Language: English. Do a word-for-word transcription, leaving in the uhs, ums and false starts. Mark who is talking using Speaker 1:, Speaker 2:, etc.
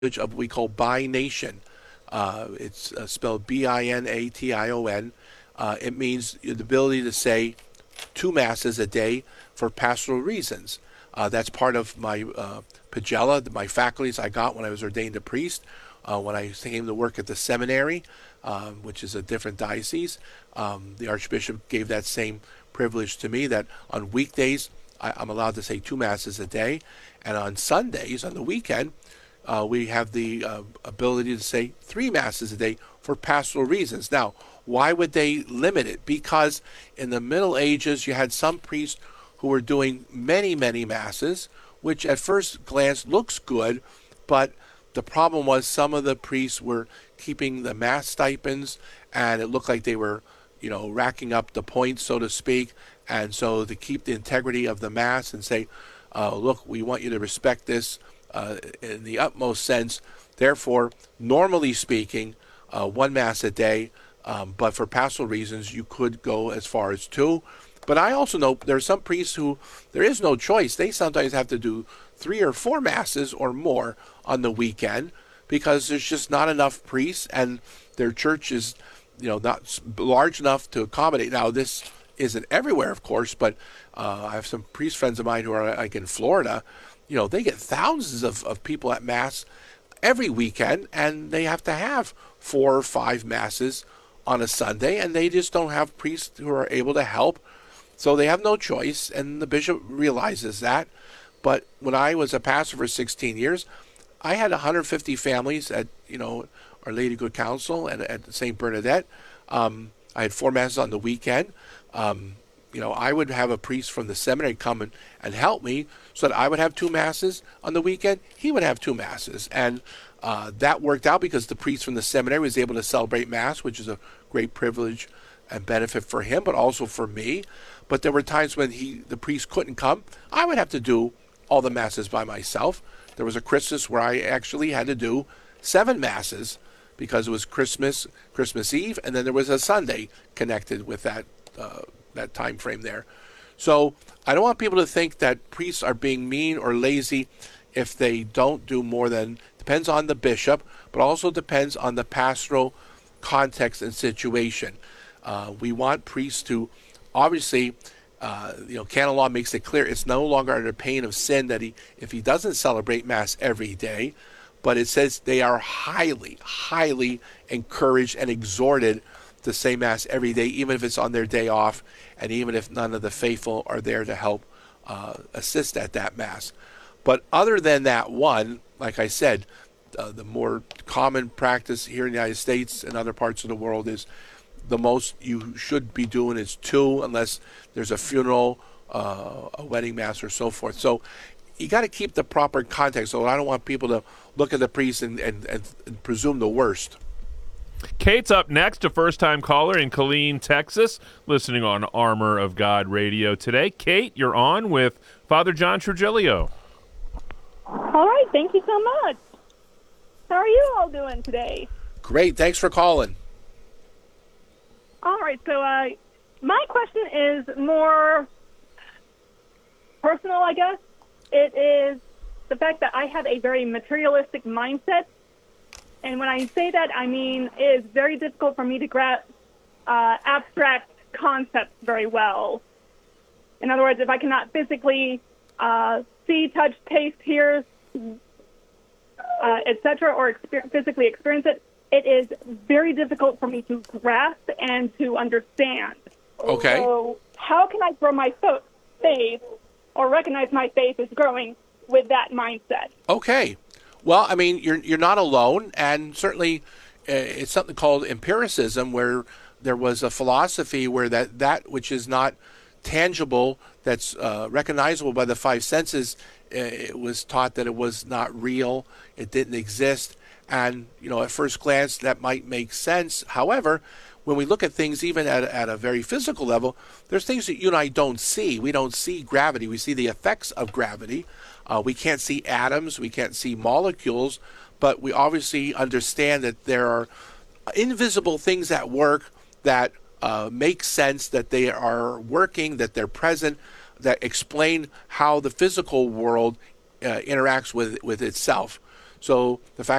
Speaker 1: of what we call bination. Uh, it's uh, spelled B I N A T I O N. Uh, it means the ability to say two masses a day for pastoral reasons. Uh, that's part of my uh, pagella, my faculties I got when I was ordained a priest. Uh, when I came to work at the seminary, um, which is a different diocese, um, the Archbishop gave that same privilege to me that on weekdays I, I'm allowed to say two masses a day, and on Sundays, on the weekend, uh, we have the uh, ability to say three masses a day for pastoral reasons. Now, why would they limit it? Because in the Middle Ages, you had some priests who were doing many, many masses, which at first glance looks good, but the problem was some of the priests were keeping the mass stipends, and it looked like they were, you know, racking up the points, so to speak. And so to keep the integrity of the mass and say, uh, look, we want you to respect this uh, in the utmost sense. Therefore, normally speaking, uh, one mass a day, um, but for pastoral reasons, you could go as far as two. But I also know there are some priests who there is no choice. They sometimes have to do three or four masses or more on the weekend because there's just not enough priests, and their church is, you know, not large enough to accommodate. Now, this isn't everywhere, of course, but uh, I have some priest friends of mine who are like in Florida. You know, they get thousands of, of people at Mass every weekend, and they have to have four or five masses on a Sunday, and they just don't have priests who are able to help. So they have no choice, and the bishop realizes that. But when I was a pastor for sixteen years, I had one hundred fifty families at, you know, Our Lady Good Counsel and at Saint Bernadette. Um, I had four masses on the weekend. Um, you know, I would have a priest from the seminary come and, and help me so that I would have two masses on the weekend. He would have two masses. And uh, that worked out because the priest from the seminary was able to celebrate Mass, which is a great privilege and benefit for him, but also for me. But there were times when he, the priest couldn't come. I would have to do all the masses by myself. There was a Christmas where I actually had to do seven masses because it was Christmas, Christmas Eve, and then there was a Sunday connected with that uh, that time frame there. So I don't want people to think that priests are being mean or lazy if they don't do more than, depends on the bishop, but also depends on the pastoral context and situation. Uh, we want priests to, obviously, uh, you know, canon law makes it clear it's no longer under pain of sin that he, if he doesn't celebrate Mass every day, but it says they are highly, highly encouraged and exhorted to say Mass every day, even if it's on their day off, and even if none of the faithful are there to help uh, assist at that Mass. But other than that one, like I said, uh, the more common practice here in the United States and other parts of the world is the most you should be doing is two, unless there's a funeral, uh, a wedding Mass, or so forth. So you got to keep the proper context. So I don't want people to look at the priest and, and, and, and presume the worst.
Speaker 2: Kate's up next, a first-time caller in Killeen, Texas, listening on Armor of God Radio today. Kate, you're on with Father John Trujillo.
Speaker 3: All right, thank you so much. How are you all doing today?
Speaker 1: Great, thanks for calling.
Speaker 3: All right, so uh, my question is more personal, I guess. It is the fact that I have a very materialistic mindset. And when I say that, I mean it is very difficult for me to grasp uh, abstract concepts very well. In other words, if I cannot physically uh, see, touch, taste, hear, uh, et cetera, or exper- physically experience it, it is very difficult for me to grasp and to understand.
Speaker 1: Okay.
Speaker 3: So how can I grow my fo- faith or recognize my faith is growing with that mindset?
Speaker 1: Okay. Well, I mean, you're you're not alone, and certainly uh, it's something called empiricism, where there was a philosophy where that, that which is not tangible, that's uh, recognizable by the five senses, uh, it was taught that it was not real, it didn't exist, and, you know, at first glance that might make sense. However, when we look at things even at, at a very physical level, there's things that you and I don't see. We don't see gravity. We see the effects of gravity. Uh, we can't see atoms. We can't see molecules. But we obviously understand that there are invisible things at work that uh, make sense, that they are working, that they're present, that explain how the physical world uh, interacts with with itself. So the fact